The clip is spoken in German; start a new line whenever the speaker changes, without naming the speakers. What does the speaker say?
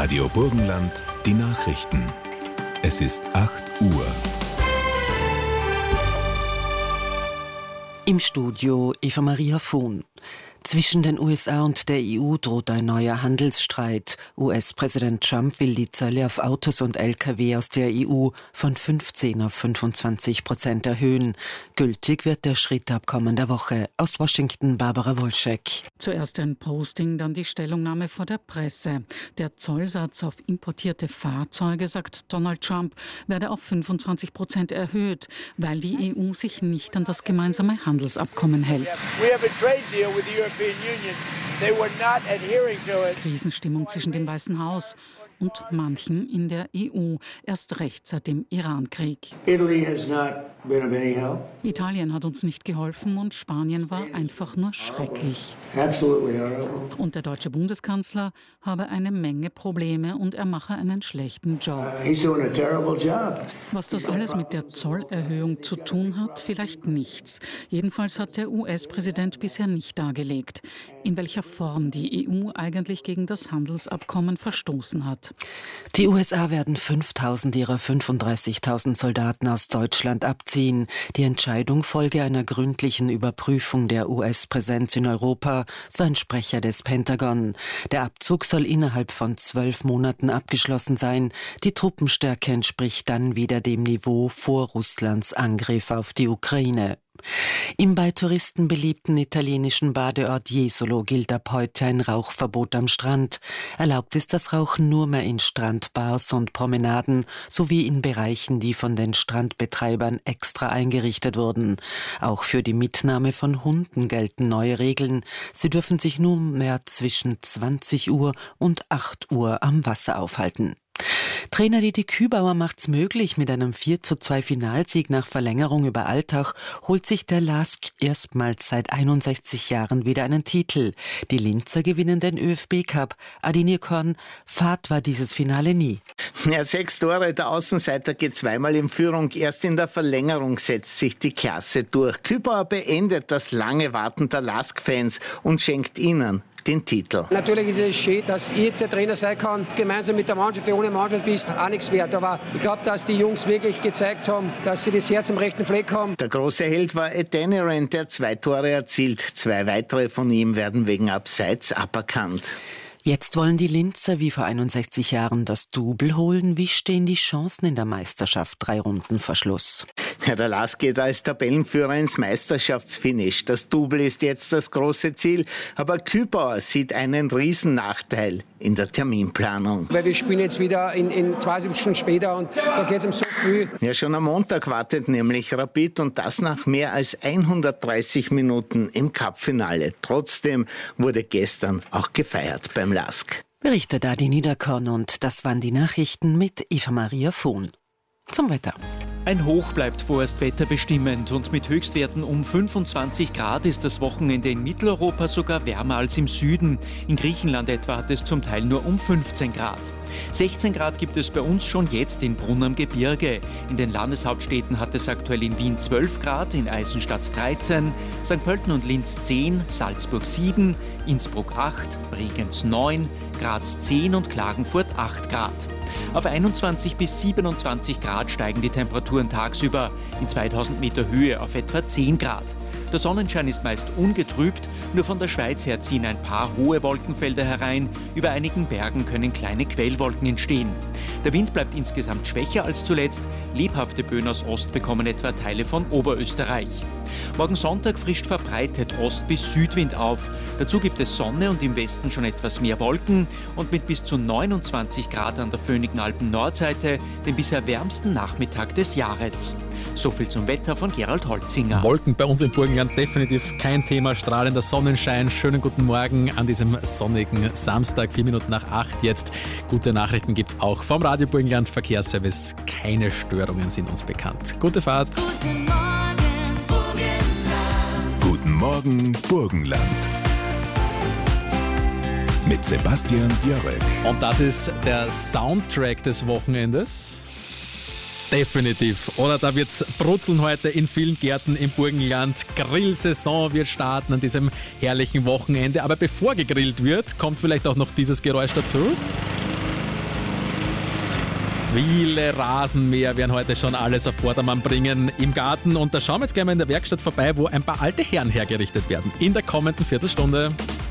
Radio Burgenland, die Nachrichten. Es ist 8 Uhr.
Im Studio Eva-Maria Vohn. Zwischen den USA und der EU droht ein neuer Handelsstreit. US-Präsident Trump will die Zölle auf Autos und Lkw aus der EU von 15 auf 25% erhöhen. Gültig wird der Schritt ab kommender Woche. Aus Washington Barbara Wolschek.
Zuerst ein Posting, dann die Stellungnahme vor der Presse. Der Zollsatz auf importierte Fahrzeuge, sagt Donald Trump, werde auf 25% erhöht, weil die EU sich nicht an das gemeinsame Handelsabkommen hält. Krisenstimmung zwischen dem Weißen Haus und manchen in der EU, erst recht seit dem Irankrieg. Italien hat uns nicht geholfen und Spanien war einfach nur schrecklich. Und der deutsche Bundeskanzler habe eine Menge Probleme und er mache einen schlechten Job. Was das alles mit der Zollerhöhung zu tun hat, vielleicht nichts. Jedenfalls hat der US-Präsident bisher nicht dargelegt, in welcher Form die EU eigentlich gegen das Handelsabkommen verstoßen hat.
Die USA werden 5.000 ihrer 35.000 Soldaten aus Deutschland abziehen. Die Entscheidung folge einer gründlichen Überprüfung der US-Präsenz in Europa, so ein Sprecher des Pentagon. Der Abzug soll innerhalb von 12 Monaten abgeschlossen sein. Die Truppenstärke entspricht dann wieder dem Niveau vor Russlands Angriff auf die Ukraine. Im bei Touristen beliebten italienischen Badeort Jesolo gilt ab heute ein Rauchverbot am Strand. Erlaubt ist das Rauchen nur mehr in Strandbars und Promenaden sowie in Bereichen, die von den Strandbetreibern extra eingerichtet wurden. Auch für die Mitnahme von Hunden gelten neue Regeln. Sie dürfen sich nunmehr zwischen 20 Uhr und 8 Uhr am Wasser aufhalten. Trainer Didi Kübauer macht's möglich. Mit einem 4:2 Finalsieg nach Verlängerung über Altach holt sich der LASK erstmals seit 61 Jahren wieder einen Titel. Die Linzer gewinnen den ÖFB-Cup. Adinir Korn, Fahrt war dieses Finale nie.
Ja, 6 Tore, der Außenseiter geht zweimal in Führung. Erst in der Verlängerung setzt sich die Klasse durch. Kübauer beendet das lange Warten der LASK-Fans und schenkt ihnen den Titel.
Natürlich ist es schön, dass ich jetzt der Trainer sein kann. Gemeinsam mit der Mannschaft, die ohne Mannschaft bist, auch nichts wert. Aber ich glaube, dass die Jungs wirklich gezeigt haben, dass sie das Herz am rechten Fleck haben. Der große Held war Adeniran, der 2 Tore erzielt. 2 weitere von ihm werden wegen Abseits aberkannt.
Jetzt wollen die Linzer wie vor 61 Jahren das Double holen. Wie stehen die Chancen in der Meisterschaft 3 Runden vor Schluss?
Ja, der LASK geht als Tabellenführer ins Meisterschaftsfinish. Das Double ist jetzt das große Ziel. Aber Kübauer sieht einen Riesennachteil in der Terminplanung.
Weil wir spielen jetzt wieder in 72 Stunden später und da geht es um so viel.
Ja, schon am Montag wartet nämlich Rapid und das nach mehr als 130 Minuten im Cup-Finale. Trotzdem wurde gestern auch gefeiert beim LASK.
Berichtet Adi Niederkorn und das waren die Nachrichten mit Eva-Maria Vohn. Zum Wetter.
Ein Hoch bleibt vorerst wetterbestimmend und mit Höchstwerten um 25 Grad ist das Wochenende in Mitteleuropa sogar wärmer als im Süden. In Griechenland etwa hat es zum Teil nur um 15 Grad. 16 Grad gibt es bei uns schon jetzt in Brunn am Gebirge. In den Landeshauptstädten hat es aktuell in Wien 12 Grad, in Eisenstadt 13, St. Pölten und Linz 10, Salzburg 7, Innsbruck 8, Bregenz 9, Graz 10 und Klagenfurt 8 Grad. Auf 21 bis 27 Grad steigen die Temperaturen tagsüber, in 2000 Meter Höhe auf etwa 10 Grad. Der Sonnenschein ist meist ungetrübt, nur von der Schweiz her ziehen ein paar hohe Wolkenfelder herein, über einigen Bergen können kleine Quellwolken entstehen. Der Wind bleibt insgesamt schwächer als zuletzt, lebhafte Böen aus Ost bekommen etwa Teile von Oberösterreich. Morgen Sonntag frischt verbreitet Ost- bis Südwind auf. Dazu gibt es Sonne und im Westen schon etwas mehr Wolken und mit bis zu 29 Grad an der Föhnigen Alpen Nordseite den bisher wärmsten Nachmittag des Jahres. So viel zum Wetter von Gerald Holzinger.
Wolken bei uns im Burgenland definitiv kein Thema. Strahlender Sonnenschein. Schönen guten Morgen an diesem sonnigen Samstag, 4 Minuten nach 8 jetzt. Gute Nachrichten gibt's auch vom Radio Burgenland Verkehrsservice. Keine Störungen sind uns bekannt. Gute Fahrt.
Guten Morgen, Burgenland. Guten Morgen, Burgenland. Mit Sebastian Björk.
Und das ist der Soundtrack des Wochenendes. Definitiv. Oder da wird's brutzeln heute in vielen Gärten im Burgenland. Grillsaison wird starten an diesem herrlichen Wochenende. Aber bevor gegrillt wird, kommt vielleicht auch noch dieses Geräusch dazu. Viele Rasenmäher werden heute schon alles auf Vordermann bringen im Garten. Und da schauen wir jetzt gleich mal in der Werkstatt vorbei, wo ein paar alte Herren hergerichtet werden. In der kommenden Viertelstunde.